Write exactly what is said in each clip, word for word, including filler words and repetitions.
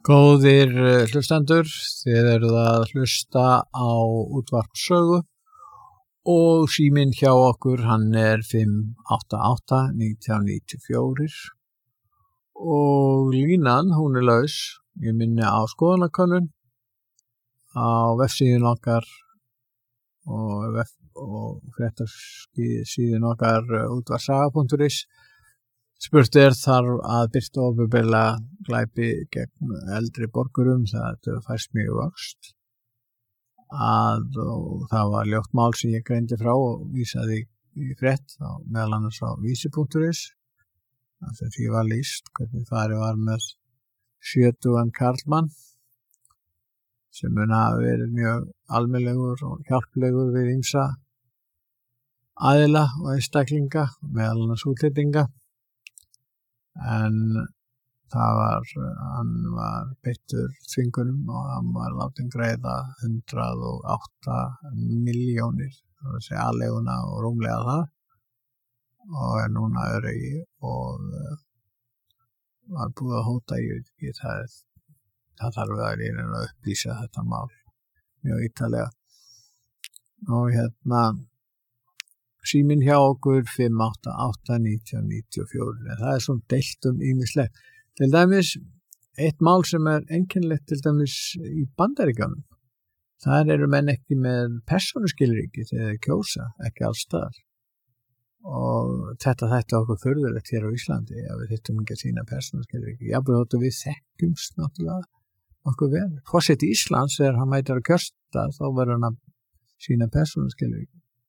Góðir hlustendur, þið eruð að hlusta á útvarp Sögu og síminn hjá okkur hann er fimm átta átta nítján níutíu og fjögur og línan hún er laus. Ég minni á skoðanakönnun á vefsíðun okkar og, vef, og fréttasíðun okkar útvarpssaga punktur is. Spurt er þarf að birta opinberlega glæpi gegn eldri borgurum, það fæst mjög vöxt. Að, og það var ljótt mál sem ég greindi frá og vísaði í frétt á, meðal annars á vísi punktur is. Þannig að því var lýst hvernig farið var með sjötugan karlmann sem mun hafa verið mjög almennilegur og hjálplegur við ýmsa aðila og einstaklinga, meðal annars útlendinga. En það var, hann var beittur þvingunum og hann var látinn greiða hundrað og átta milljónir, það vil segja aðleguna og rúmlega það, og er núna öryggi og uh, var búið að hóta í ekki, það, það þarf að reyna að upplýsa þetta mál mjög ítarlega. Og hérna síminn hjá okkur fimm átta átta nítján níutíu og fjögur. Það er svona deilt um ýmislegt. Til dæmis, eitt mál sem er einkennilegt til dæmis í Bandaríkjunum. Þar eru menn ekki með persónuskilríki þegar þeir kjósa, ekki alls staðar. Og þetta þætti okkur furðulegt hér á Íslandi, að við þyrftum ekki að sýna persónuskilríki. Jafnvel þótt við þekkjumst náttúrulega okkur vel. Forseti Íslands, þegar hann mætir að kjörsta, þá verður hann að sýna persónuskilríki.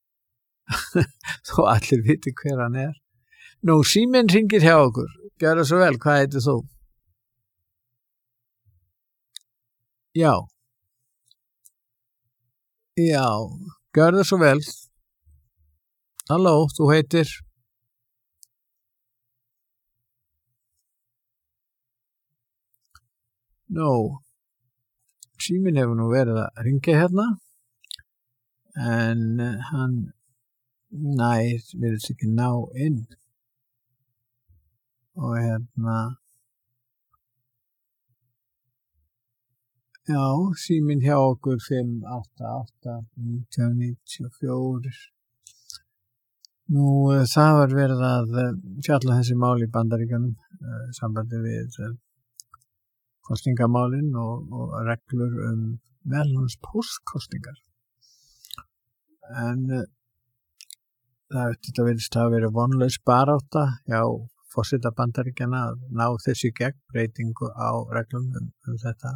Þó allir viti hver hann er. Nú, síminn hringir hjá okkur. Gjörðu svo vel, hvað heitir þú? Já. Já, gjörðu svo vel. Halló, þú heitir? Nú, síminn hefur nú verið að hringja hérna, en hann Nei, virðist ekki ná inn. Og hérna, já, síminn hjá okkur fimm átta átta nítján níutíu og fjögur. Nú, það var verið að fjalla þessi mál í Bandaríkjunum, sambandi við kosningamálin og, og reglur um meðlans póstkosningar. En það þetta virðist hafa verið vonlaus barátta hjá forseta Bandaríkjanna að ná þessu gegn breytingu á reglum um, um þetta.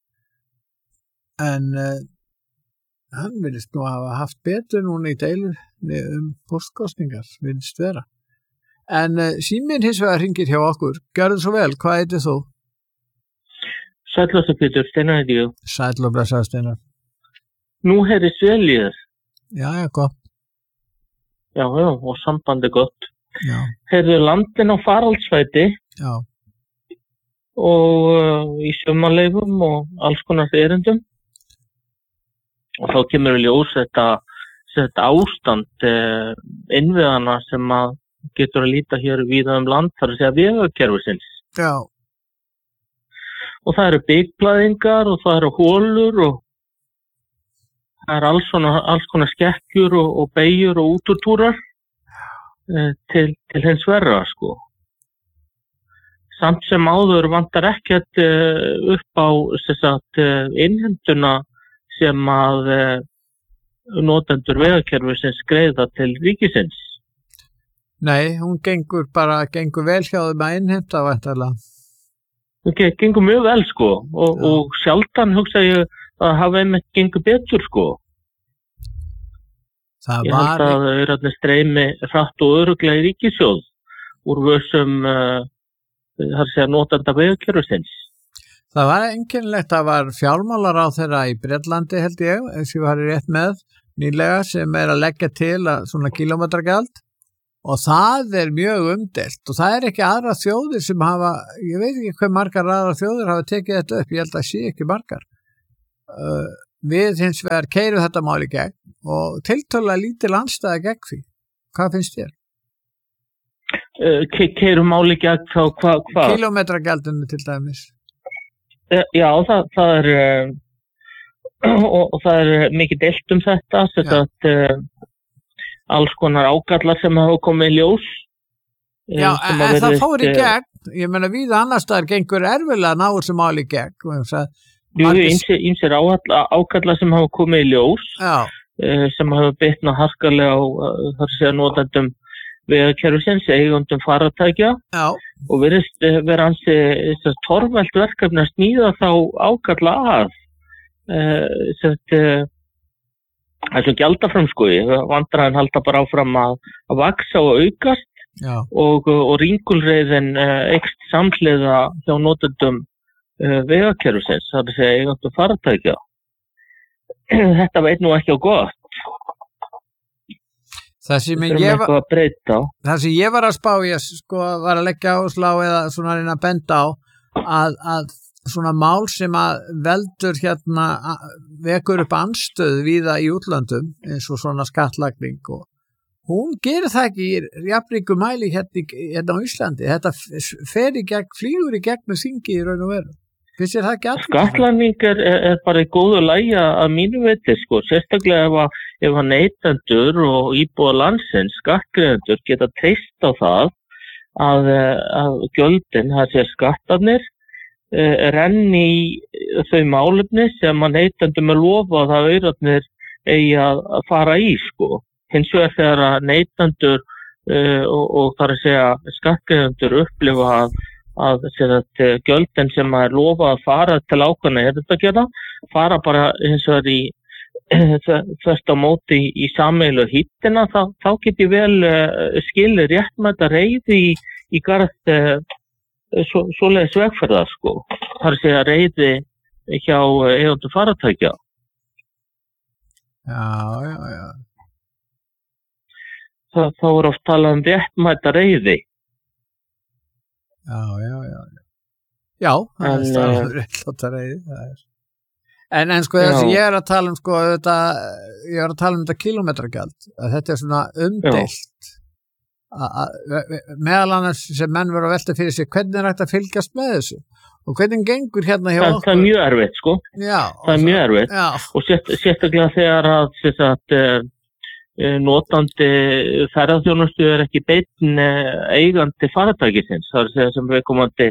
En uh, hann virðist nú hafa haft betur núna í deilur um póstkosningar, virðist vera. En uh, síminn hins vegar hringir hjá okkur. Gjörðu svo vel, hvað heitir þú? Sæll og Pétur, Steinar heiti ég. Sæll og blessaður Steinar. Nú heyrðist vel í þér. Já, já, gott. Já, já, og sambandi gott. Já. Heyrðu landin á faraldsvæti. Já. Og uh, í sjómanleifum og alls konar erindum. Og þá kemur við ljós þetta, þetta ástand uh, innviðana sem að getur að líta hér víða um land, þar að segja vegakerfisins. Já. Og það eru byggplæðingar og það eru hólur og það er alls, svona, alls konar skekkjur og, og beigjur og útúrtúrar eh, til, til hins verra, sko. Samt sem áður vantar ekkert eh, upp á sagt, eh, innheimtuna sem að eh, notendur vegakerfisins greiða til ríkisins. Nei, hún gengur bara, gengur vel hjá þeim að innheimta væntanlega. Okay, gengur mjög vel, sko, og, og sjaldan hugsa ég að hafa einmitt gengur betur, sko. Það ég held að það er allir streymi hratt og örugglega í ríkissjóð úr vössum uh, þar segja notanda vegakerfisins. Það var einkennilegt, það var fjármálaráðherra í Bretlandi held ég, ef ég var rétt með nýlega, sem er að leggja til að svona kílómetragjald og það er mjög umdeilt og það er ekki aðra þjóðir sem hafa, ég veit ekki hver margar aðra þjóðir hafa tekið þetta upp, ég held að sé ekki margar. Uh, við hins vegar keyrum þetta mál í gegn og tiltölulega lítil andstæða gegn því. Hvað finnst þér? Uh, ke- keyrum mál í gegn þá hvað? Hva? Kílómetragjaldinu til dæmis. Já, það, það er um, og, og það er mikið deilt um þetta þetta uh, alls konar ágallar sem hafa komið í ljós. Já, en, en það fór í gegn, ég meina víða annars staðar gengur erfilega að ná þessu máli í gegn. Jú, ýmsir ágallar sem hafa komið í ljós uh, sem hafa bitnað harkalega á uh, þar sé að notendum vegakerfisins, eigundum farartækja og virðist vera ansi torvelt verkefni að smíða þá ágalla að uh, sett uh, þessum gjaldaframskoði. Vandræðin halda bara áfram að, að vaksa og aukast Já. og, og ringulreiðin uh, eykst samhliða hjá notendum uh, vegakerfisins, það er að segja eigundum farartækja. Þetta veit nú ekki á gott. Það sem, ég var, það sem ég var að spá ég sko var að leggja áslá eða svona reyna að benda á að, að svona mál sem að veldur hérna vekur upp anstöð víða í útlöndum eins og svona skattlagning og hún gerir það ekki í jafnríku mæli hérna, hérna á Íslandi. Þetta fer í gegn, flýgur í gegn með þingi í raun og veru. Finnst þér það ekki alltaf? Skattlagning er, er bara í góðu lagi að mínu viti, sko. Sérstaklega ef að, ef að neytendur og íbúar landsins, skattgreiðendur geta treyst á það að, að gjöldin, það sé skattarnir, renni í þau málefni sem að neytendum er lofað að aurarnir eigi að fara í, sko. Hins vegar þegar að neytendur uh, og, og þar að segja skattgreiðendur upplifa að að gjöldin sem er lofað að fara til ákveðna erindagjörða fara bara hins vegar í þvert á móti í, í sameiginlegu hittina, þá, þá get ég vel uh, skilið réttmæta reiði í, í garð uh, svo, svoleiðis vegferðar, sko. Það er að segja reiði hjá eigundum farartækja. Já, já, já. Þa, þá er oft talað um réttmæta reiði. Já, já, já. Já, það en, er stafnur réttláta reiði, það er. En, en sko þess að ég er að tala um sko þetta, ég er að tala um þetta kílómetragjald, að þetta er svona umdeilt meðal annars sem menn verður að velta fyrir sig hvernig er hægt að fylgjast með þessu og hvernig gengur hérna hjá það, okkur. Það er mjög erfitt, sko. Já. Það er mjög erfitt já. Og sért, sérstaklega þegar að, sért að notandi ferðaþjónustu er ekki beinn eigandi farartækisins, það er að segja sem viðkomandi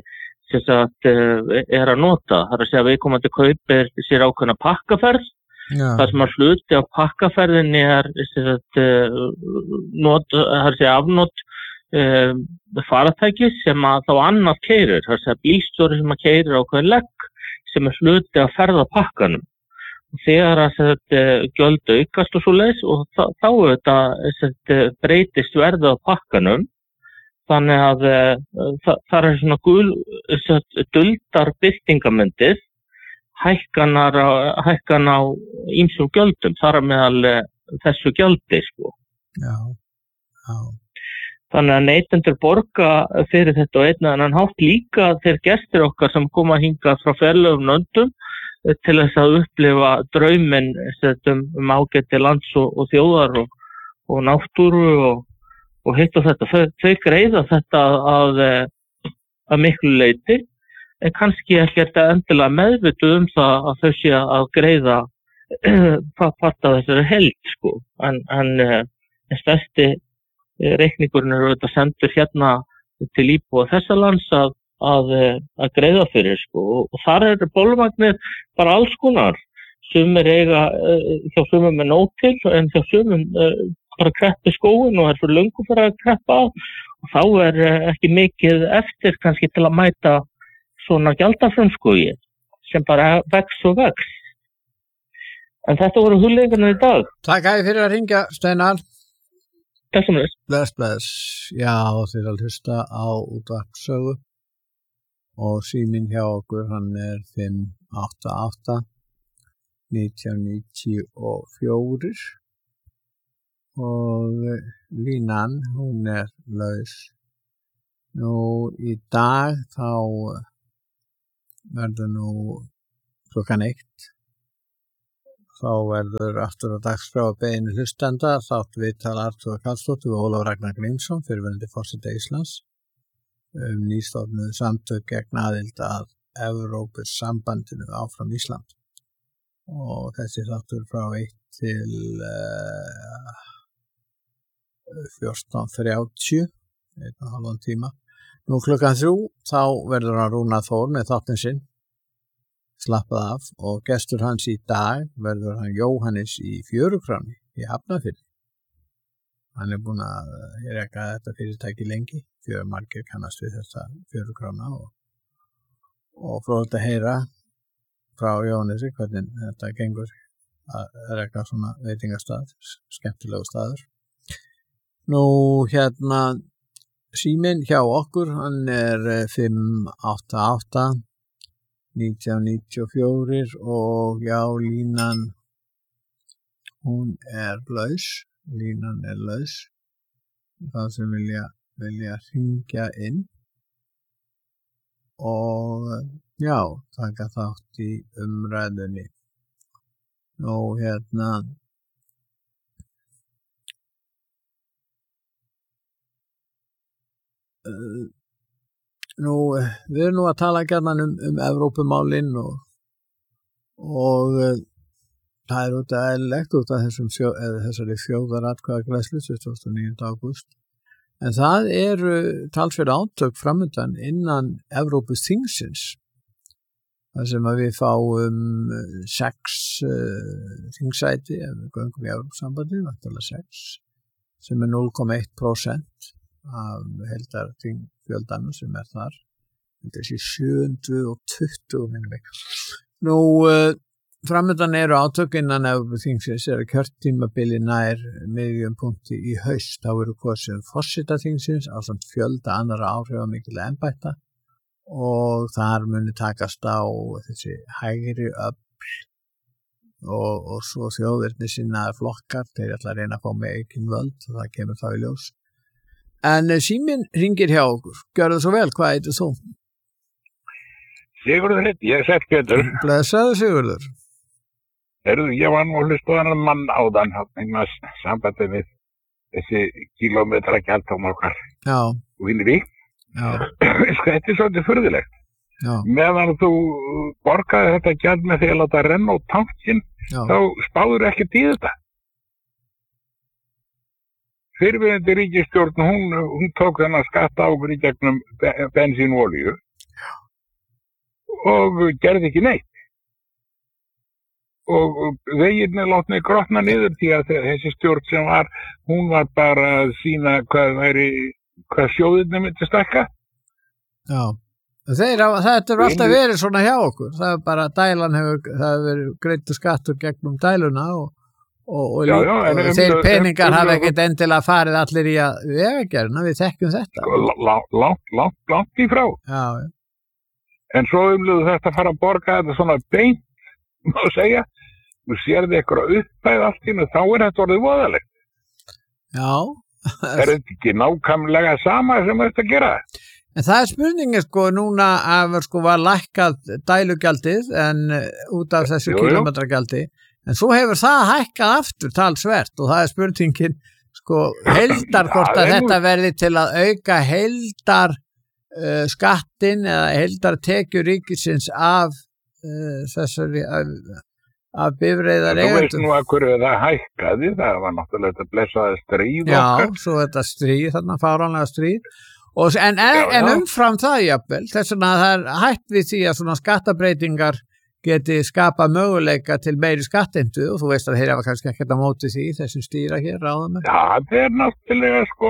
er að nota, það er að segja að viðkomandi kaupir sér ákveðna pakkaferð, Já. Það sem að hluti á pakkaferðinni er sagt, not, það er að segja afnot um, farartækis sem að þá annað keyrir, það er að segja bílstjóri sem að keyrir ákveðin legg sem er hluti að ferða pakkanum. Þegar að þetta gjöld aukast og svo leiðis og þá, þá þetta breytist verðið á pakkanum þannig að það, það er svona gul, duldar birtingamyndir hækkanar á, hækkan á ýmsum gjöldum þar meðal þessu gjaldi sko. Já, já. Þannig að neytendur borga fyrir þetta og einn annan hátt líka þeir gestir okkar sem koma hingað frá ferlegum löndum til þess að upplifa drauminn um, um ágæti lands og, og þjóðar og, og náttúru og, og hitt og þetta. Þau, þau greiða þetta að, að miklu leyti, en kannski ekki endilega meðvituð um það að þau sé að greiða part af þessari held, sko. En, en, en stærsti reikningurinn er auðvitað sendur hérna til íbúa þessa lands að Að, að greiða fyrir sko og þar eru bólvagnir bara alls konar sumir eiga hjá sumum með nóg til en hjá sumum bara kreppi skóin og er fyrir löngu fyrir að kreppa á og þá er ekki mikið eftir kannski til að mæta svona gjaldaframskogi sem bara vex og vex en þetta voru hugleikarnir í dag. Takk æði fyrir að ringja Steinar. Takk sem þess. Bless, bless. Já þeir að hlusta á útvarpssögu og síminn hjá okkur hann er fimm átta átta nítján níutíu og fjögur og línan hún er laus. Nú í dag þá verður nú klukkan eitt þá verður aftur á dagskrá að beiðni hlustenda þátt viðtal Arnþór Karlsdóttir og Ólafur Ragnar Grímsson fyrrverandi forseti Íslands um nýstofnuð samtök gegn aðild að Evrópusambandinu áfram Ísland og þessi þáttur frá eitt til uh, fjórtán þrjátíu einn og hálfan tíma. Nú klukkan þrjú þá verður hann Rúnar Þór með þáttinn sinn slappað af og gestur hans í dag verður hann Jóhannes í Fjörukráni í Hafnarfirði. Hann er búinn að reka þetta fyrirtæki lengi, fjör margir kannast við þetta Fjörukrána og, og fróðilegt að heyra frá Jóhannesi hvernig þetta gengur að reka svona veitingastað, skemmtilegu staður. Nú hérna síminn hjá okkur, hann er fimm átta átta nítján níutíu og fjögur og já, línan hún er laus. Línan er laus. Það sem vilja, vilja hringja inn og já, taka þátt í umræðunni. Nú hérna uh, nú við erum nú að tala gjarnan um, um Evrópumálin og og uh, það er út að eðlilegt út af þessum sjó, þessari þjóðaratkvæðagreiðslu tuttugasta og níunda ágúst. En það eru talsverð átök framundan innan Evrópuþingsins. Það sem að við fáum sex uh, þingsæti, ef við göngum í Evrópusambandið, náttúrulega sex, sem er núll komma eitt prósent af heildarþingfjöldanum sem er þar. Þetta er sér sjö hundruð tuttugu minnum við. Nú, uh, framundan eru átök innan Evrópuþingsins er að kjörtímabili nær miðjum punkti í haust. Þá eru kosin forseta þingsins ásamt fjölda annarra áhrifamikilla embætta og þar muni takast á þessi hægri öfl og, og svo þjóðirni sinna flokkar, þeir ætla að reyna að fá með aukin völd, það kemur þá í ljós. En síminn hringir hjá okkur. Gjörðu svo vel, hvað heitir þú? Sigurður hitt, ég er sett Pétur. Blessaðu Sigurður. Erðu, ég var nú að hlusta á þennan mann áðan, hann sambandið við þessi kílómetra gjaldtóm okkar. Já. Vinni. Já. Þetta er svolítið furðulegt. Já. Meðan þú borgaði þetta gjald með því að láta renna á tankinn, þá spáður ekkert í þetta. Fyrrverandi ríkisstjórn, hún, hún tók þennan skatta águr í gegnum bensín og olíu og gerði ekki neitt. Og vegirni látni grotna niður því að þessi stjórn sem var, hún var bara að sýna hvað væri, hvað sjóðirni myndi stakka. Já, þeir, þetta er alltaf verið svona hjá okkur. Það er bara, dælan hefur, það hefur verið greiddur skattur gegnum dæluna og, og, og, já, já, og um, þeir peningar um, hafa ekkert endilega farið allir í að vegagerðina, við þekkjum þetta. Langt, langt, langt, langt í frá. Já, já. En svo umluðu þetta að fara að borga þetta svona beint, má segja, þú sérði eitthvað uppæð allt inn og þá er þetta orðið voðalegt. Já. Er þetta ekki nákvæmlega sama sem þetta að gera? En það er spurningin sko núna að sko var lækkað dælugjaldið en út af þessu kílómetragjaldi, en svo hefur það hækkað aftur talsvert og það er spurningin sko heildar hvort að þetta verði til að auka heildar uh, skattin eða heildar tekjur ríkisins af uh, þessari af, af bifreiðar eigendum. Þú veist nú að hverju það hækkaði, það var náttúrulega þetta blessaði stríð Já, okkar. Já, svo þetta stríð, þarna fáránlega stríð. Og, en, já, en umfram það jafnvel, þess vegna það er hætt við því að svona skattabreitingar geti skapa möguleika til meiri skattindu og þú veist að þeir hafa kannski ekkert á móti því þessum stýra hér ráðum. Já, það er náttúrulega sko,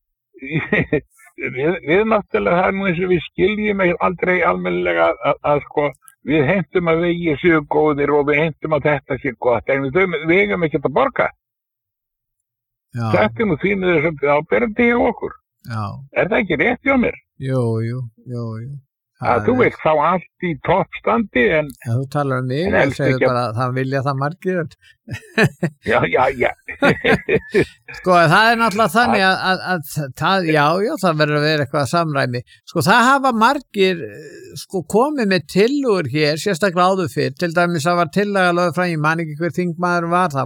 við, við náttúrulega það er nú eins og við skiljum aldrei almennilega að, að sko, við heimtum að vegi séu góðir og við heimtum að þetta sé gott, en við, við eigum ekki að borga. Já. Þetta er nú því með þessum áberandi hjá okkur. Já. Er það ekki rétt hjá mér? Jú, jú, jú, jú. Að þú veist þá allt í toppstandi en... Já, þú talar um mig, ég segir bara að það vilja það margir. Já, já, já. Sko, það er náttúrulega þannig að, að, að það, já, já, það verður að vera eitthvað samræmi. Sko, það hafa margir, sko, komið með tillögur hér, sérstaklega áður fyrr, til dæmis að var tillaga lögð fram, ég man ekki hver þingmaður var, það